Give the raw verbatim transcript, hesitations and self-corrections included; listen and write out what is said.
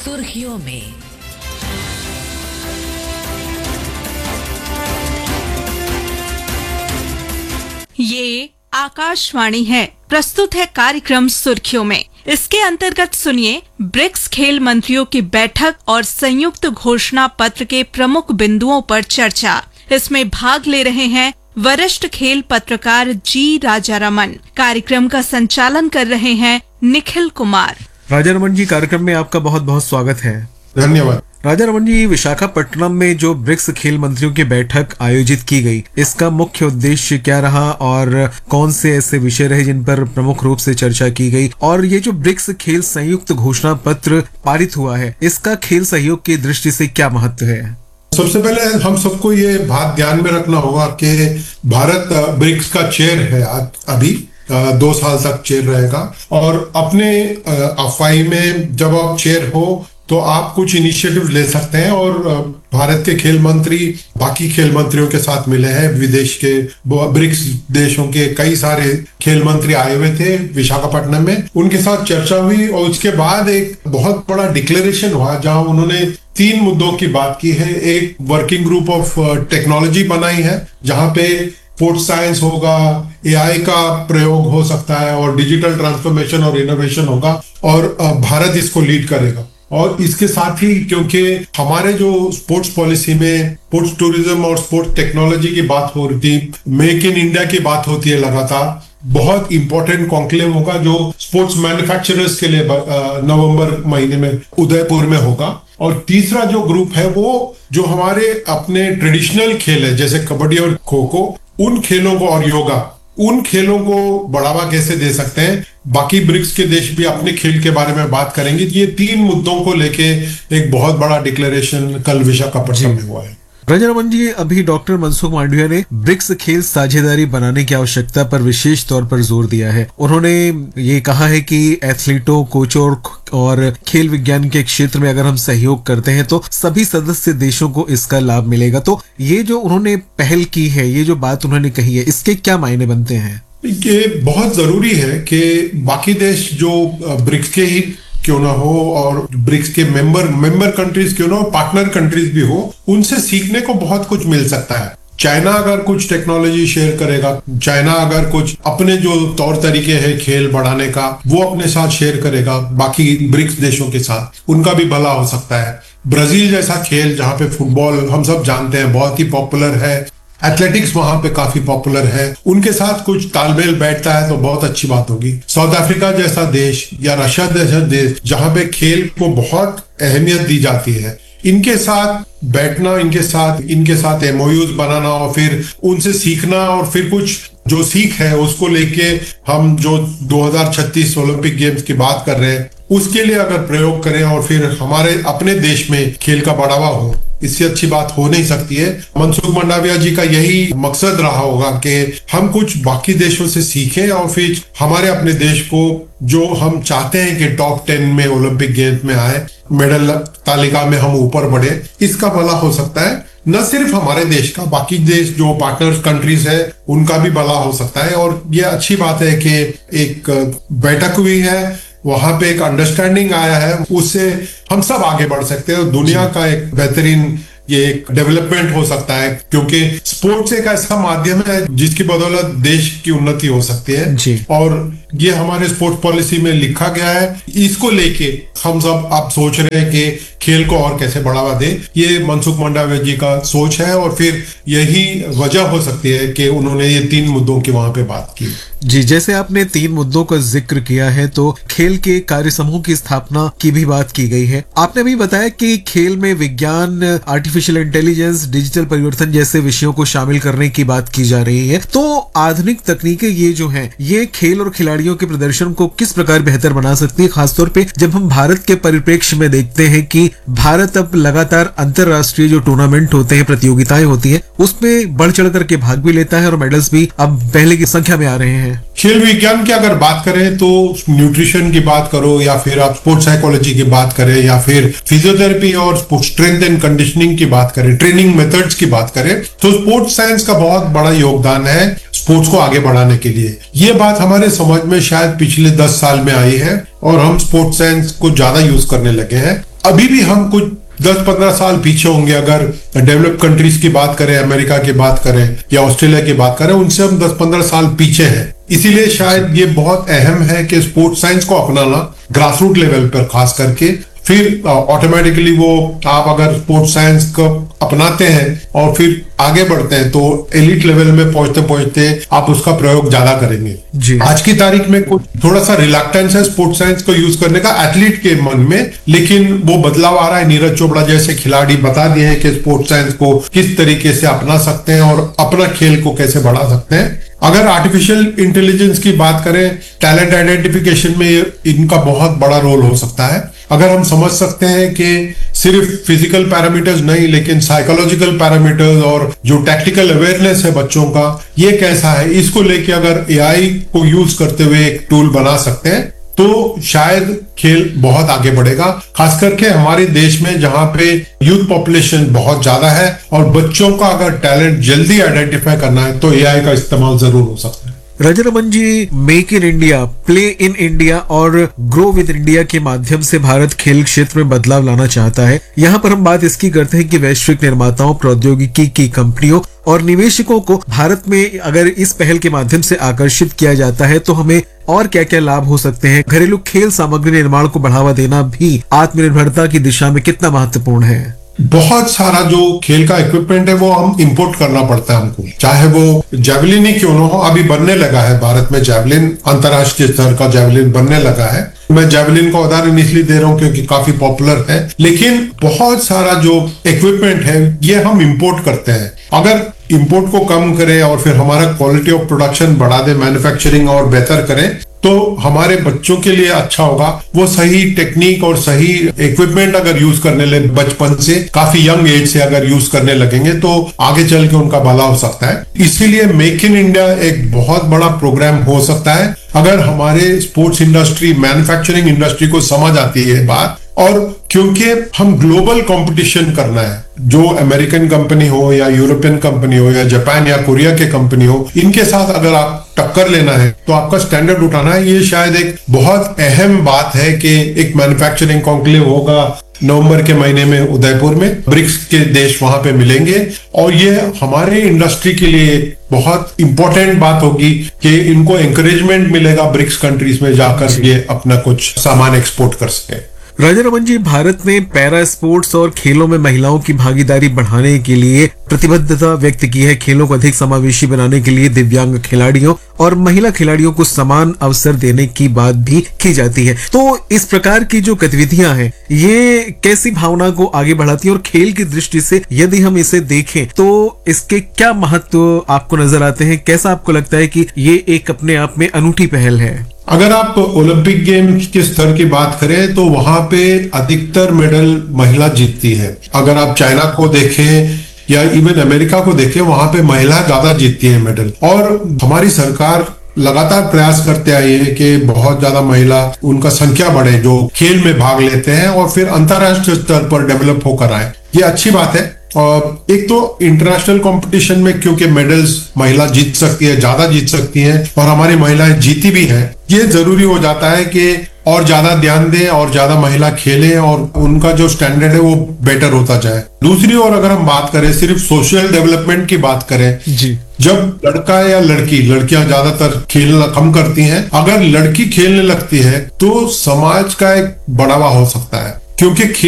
सुर्खियों में। ये आकाशवाणी है, प्रस्तुत है कार्यक्रम सुर्खियों में। इसके अंतर्गत सुनिए ब्रिक्स खेल मंत्रियों की बैठक और संयुक्त घोषणा पत्र के प्रमुख बिंदुओं पर चर्चा। इसमें भाग ले रहे हैं वरिष्ठ खेल पत्रकार जी राजारमन। कार्यक्रम का संचालन कर रहे हैं निखिल कुमार। राजारमन जी, कार्यक्रम में आपका बहुत बहुत स्वागत है। धन्यवाद। राजारमन जी, विशाखापट्टनम में जो ब्रिक्स खेल मंत्रियों की बैठक आयोजित की गई, इसका मुख्य उद्देश्य क्या रहा और कौन से ऐसे विषय रहे जिन पर प्रमुख रूप से चर्चा की गई? और ये जो ब्रिक्स खेल संयुक्त घोषणा पत्र पारित हुआ है, इसका खेल सहयोग की दृष्टि से क्या महत्व है? सबसे पहले हम सबको ये बात ध्यान में रखना होगा कि भारत ब्रिक्स का चेयर है, अभी दो साल तक चेयर रहेगा। और अपने अफवाही में जब आप चेयर हो तो आप कुछ इनिशिएटिव ले सकते हैं। और भारत के खेल मंत्री बाकी खेल मंत्रियों के साथ मिले हैं। विदेश के ब्रिक्स देशों के कई सारे खेल मंत्री आए हुए थे विशाखापट्टनम में, उनके साथ चर्चा हुई और उसके बाद एक बहुत बड़ा डिक्लेरेशन हुआ जहां उन्होंने तीन मुद्दों की बात की है। एक वर्किंग ग्रुप ऑफ टेक्नोलॉजी बनाई है जहां पे स्पोर्ट्स साइंस होगा, एआई का प्रयोग हो सकता है और डिजिटल ट्रांसफॉर्मेशन और इनोवेशन होगा, और भारत इसको लीड करेगा। और इसके साथ ही क्योंकि हमारे जो स्पोर्ट्स पॉलिसी में स्पोर्ट्स टूरिज्म और स्पोर्ट्स टेक्नोलॉजी की बात हो रही थी, मेक इन इंडिया की बात होती है लगातार, बहुत इंपॉर्टेंट कॉन्क्लेव होगा जो स्पोर्ट्स मैन्युफैक्चरर्स के लिए नवंबर महीने में उदयपुर में होगा। और तीसरा जो ग्रुप है वो जो हमारे अपने ट्रेडिशनल खेल है जैसे कबड्डी और खो खो, उन खेलों को और योगा, उन खेलों को बढ़ावा कैसे दे सकते हैं। बाकी ब्रिक्स के देश भी अपने खेल के बारे में बात करेंगे। ये तीन मुद्दों को लेके एक बहुत बड़ा डिक्लेरेशन कल विशाखापट्टनम में हुआ है। राजारमन जी, अभी डॉक्टर मनसुख मांडविया ने ब्रिक्स खेल साझेदारी बनाने की आवश्यकता पर विशेष तौर पर जोर दिया है। उन्होंने ये कहा है कि एथलीटों, कोचों और खेल विज्ञान के क्षेत्र में अगर हम सहयोग करते हैं तो सभी सदस्य देशों को इसका लाभ मिलेगा। तो ये जो उन्होंने पहल की है, ये जो बात उन्होंने कही है, इसके क्या मायने बनते हैं? ये बहुत जरूरी है कि बाकी देश जो ब्रिक्स के ही क्यों ना हो और ब्रिक्स के मेंबर मेंबर कंट्रीज क्यों ना हो, पार्टनर कंट्रीज भी हो, उनसे सीखने को बहुत कुछ मिल सकता है। चाइना अगर कुछ टेक्नोलॉजी शेयर करेगा, चाइना अगर कुछ अपने जो तौर तरीके हैं खेल बढ़ाने का वो अपने साथ शेयर करेगा बाकी ब्रिक्स देशों के साथ, उनका भी भला हो सकता है। ब्राजील जैसा खेल जहां पे फुटबॉल हम सब जानते हैं बहुत ही पॉपुलर है, एथलेटिक्स वहां पे काफी पॉपुलर है, उनके साथ कुछ तालमेल बैठता है तो बहुत अच्छी बात होगी। साउथ अफ्रीका जैसा देश या रशिया जैसा देश जहां पे खेल को बहुत अहमियत दी जाती है, इनके साथ बैठना, इनके साथ इनके साथ एमओयूज बनाना और फिर उनसे सीखना और फिर कुछ जो सीख है उसको लेके हम जो दो हज़ार छत्तीस ओलंपिक गेम्स की बात कर रहे हैं उसके लिए अगर प्रयोग करें और फिर हमारे अपने देश में खेल का बढ़ावा हो, इससे अच्छी बात हो नहीं सकती है। मनसुख मांडविया जी का यही मकसद रहा होगा कि हम कुछ बाकी देशों से सीखें और फिर हमारे अपने देश को जो हम चाहते हैं कि टॉप टेन में ओलंपिक गेम्स में आए, मेडल तालिका में हम ऊपर बढ़े, इसका भला हो सकता है। न सिर्फ हमारे देश का, बाकी देश जो पार्टनर कंट्रीज है उनका भी भला हो सकता है। और ये अच्छी बात है कि एक बैठक हुई है, वहां पे एक अंडरस्टैंडिंग आया है, उससे हम सब आगे बढ़ सकते हैं और दुनिया का एक बेहतरीन ये एक डेवलपमेंट हो सकता है, क्योंकि स्पोर्ट्स एक ऐसा माध्यम है जिसकी बदौलत देश की उन्नति हो सकती है जी। और ये हमारे स्पोर्ट्स पॉलिसी में लिखा गया है। इसको लेके हम सब अब सोच रहे हैं कि खेल को और कैसे बढ़ावा दें। ये मनसुख मांडविया जी का सोच है और फिर यही वजह हो सकती है कि उन्होंने ये तीन मुद्दों की वहां पे बात की। जी, जैसे आपने तीन मुद्दों का जिक्र किया है तो खेल के कार्य समूह की स्थापना की भी बात की गई है। आपने भी बताया कि खेल में विज्ञान, आर्टिफिशियल इंटेलिजेंस, डिजिटल परिवर्तन जैसे विषयों को शामिल करने की बात की जा रही है। तो आधुनिक तकनीकें ये जो हैं, ये खेल और खिलाड़ियों के प्रदर्शन को किस प्रकार बेहतर बना सकती है, खासतौर पे जब हम भारत के परिप्रेक्ष्य में देखते हैं कि भारत अब लगातार अंतरराष्ट्रीय जो टूर्नामेंट होते हैं, प्रतियोगिताएं होती है, उसमें बढ़ चढ़ करके भाग भी लेता है और मेडल्स भी अब पहले की संख्या में आ रहे हैं। खेल विज्ञान की अगर बात करें तो न्यूट्रिशन की बात करो या फिर आप स्पोर्ट्स साइकोलॉजी की बात करें या फिर फिजियोथेरेपी और स्ट्रेंथ एंड कंडीशनिंग की बात करें, ट्रेनिंग मेथड्स की बात करें, तो स्पोर्ट्स साइंस का बहुत बड़ा योगदान है स्पोर्ट्स को आगे बढ़ाने के लिए। ये बात हमारे समझ में शायद पिछले दस साल में आई है और हम स्पोर्ट्स साइंस को ज्यादा यूज करने लगे हैं। अभी भी हम कुछ दस पंद्रह साल पीछे होंगे अगर डेवलप्ड कंट्रीज की बात करें, अमेरिका की बात करें या ऑस्ट्रेलिया की बात करें, उनसे हम दस पंद्रह साल पीछे हैं। इसीलिए शायद ये बहुत अहम है कि स्पोर्ट्स साइंस को अपनाना ग्रासरूट लेवल पर खास करके, फिर ऑटोमेटिकली वो आप अगर स्पोर्ट्स साइंस को अपनाते हैं और फिर आगे बढ़ते हैं तो एलिट लेवल में पहुंचते पहुंचते आप उसका प्रयोग ज्यादा करेंगे जी। आज की तारीख में कुछ थोड़ा सा रिलक्टेंस है स्पोर्ट्स साइंस को यूज करने का एथलीट के मन में, लेकिन वो बदलाव आ रहा है। नीरज चोपड़ा जैसे खिलाड़ी बता दिए हैं कि स्पोर्ट्स साइंस को किस तरीके से अपना सकते हैं और अपना खेल को कैसे बढ़ा सकते हैं। अगर आर्टिफिशियल इंटेलिजेंस की बात करें, टैलेंट आइडेंटिफिकेशन में इनका बहुत बड़ा रोल हो सकता है। अगर हम समझ सकते हैं कि सिर्फ फिजिकल पैरामीटर्स नहीं, लेकिन साइकोलॉजिकल पैरामीटर्स और जो टैक्टिकल अवेयरनेस है बच्चों का, ये कैसा है, इसको लेके अगर एआई को यूज करते हुए एक टूल बना सकते हैं तो शायद खेल बहुत आगे बढ़ेगा। खास करके हमारे देश में जहां पे यूथ पॉपुलेशन बहुत ज्यादा है और बच्चों का अगर टैलेंट जल्दी आइडेंटिफाई करना है तो एआई का इस्तेमाल जरूर हो सकता है। राजारमन जी, make in India, play in India और ग्रो विद इंडिया के माध्यम से भारत खेल क्षेत्र में बदलाव लाना चाहता है। यहाँ पर हम बात इसकी करते हैं कि वैश्विक निर्माताओं, प्रौद्योगिकी की कंपनियों और निवेशकों को भारत में अगर इस पहल के माध्यम से आकर्षित किया जाता है तो हमें और क्या क्या लाभ हो सकते हैं। घरेलू खेल सामग्री निर्माण को बढ़ावा देना भी आत्मनिर्भरता की दिशा में कितना महत्वपूर्ण है? बहुत सारा जो खेल का इक्विपमेंट है वो हम इंपोर्ट करना पड़ता है हमको, चाहे वो जैवलिन ही क्यों ना हो। अभी बनने लगा है भारत में जैवलिन, अंतर्राष्ट्रीय स्तर का जैवलिन बनने लगा है। मैं जैवलिन का उदाहरण इसलिए दे रहा हूँ क्योंकि काफी पॉपुलर है, लेकिन बहुत सारा जो इक्विपमेंट है ये हम इंपोर्ट करते हैं। अगर इंपोर्ट को कम करें और फिर हमारा क्वालिटी ऑफ प्रोडक्शन बढ़ा दे, मैन्युफैक्चरिंग और बेहतर करें, तो हमारे बच्चों के लिए अच्छा होगा। वो सही टेक्निक और सही इक्विपमेंट अगर यूज करने लगे बचपन से, काफी यंग एज से अगर यूज करने लगेंगे तो आगे चल के उनका भला हो सकता है। इसीलिए मेक इन इंडिया एक बहुत बड़ा प्रोग्राम हो सकता है अगर हमारे स्पोर्ट्स इंडस्ट्री, मैन्युफैक्चरिंग इंडस्ट्री को समझ आती है बात। और क्योंकि हम ग्लोबल कंपटीशन करना है, जो अमेरिकन कंपनी हो या यूरोपियन कंपनी हो या जापान या कोरिया के कंपनी हो, इनके साथ अगर आप टक्कर लेना है तो आपका स्टैंडर्ड उठाना है। ये शायद एक बहुत अहम बात है कि एक मैन्युफैक्चरिंग कॉन्क्लेव होगा नवंबर के महीने में उदयपुर में, ब्रिक्स के देश वहां पे मिलेंगे और ये हमारे इंडस्ट्री के लिए बहुत इंपॉर्टेंट बात होगी कि इनको एंकरेजमेंट मिलेगा ब्रिक्स कंट्रीज में जाकर ये अपना कुछ सामान एक्सपोर्ट कर सके। राजारमन जी, भारत ने पैरा स्पोर्ट्स और खेलों में महिलाओं की भागीदारी बढ़ाने के लिए प्रतिबद्धता व्यक्त की है। खेलों को अधिक समावेशी बनाने के लिए दिव्यांग खिलाड़ियों और महिला खिलाड़ियों को समान अवसर देने की बात भी की जाती है। तो इस प्रकार की जो गतिविधियां हैं ये कैसी भावना को आगे बढ़ाती है और खेल की दृष्टि से यदि हम इसे देखें तो इसके क्या महत्व आपको नजर आते हैं? कैसा आपको लगता है कि ये एक अपने आप में अनूठी पहल है? अगर आप ओलंपिक गेम्स के स्तर की बात करें तो वहां पे अधिकतर मेडल महिला जीतती है। अगर आप चाइना को देखें या इवन अमेरिका को देखें, वहां पे महिला ज्यादा जीतती है मेडल। और हमारी सरकार लगातार प्रयास करते आई है कि बहुत ज्यादा महिला उनका संख्या बढ़े जो खेल में भाग लेते हैं और फिर अंतर्राष्ट्रीय स्तर पर डेवलप होकर आए। ये अच्छी बात है। और एक तो इंटरनेशनल कंपटीशन में क्योंकि मेडल्स महिला जीत सकती है, ज्यादा जीत सकती हैं और हमारी महिलाएं जीती भी हैं, ये जरूरी हो जाता है कि और ज्यादा ध्यान दें और ज्यादा महिला खेलें और उनका जो स्टैंडर्ड है वो बेटर होता जाए। दूसरी ओर अगर हम बात करें, सिर्फ सोशल डेवलपमेंट की बात करें जी, जब लड़का या लड़की, लड़कियां ज्यादातर खेलना कम करती हैं, अगर लड़की खेलने लगती है तो समाज का एक बढ़ावा हो सकता है, क्योंकि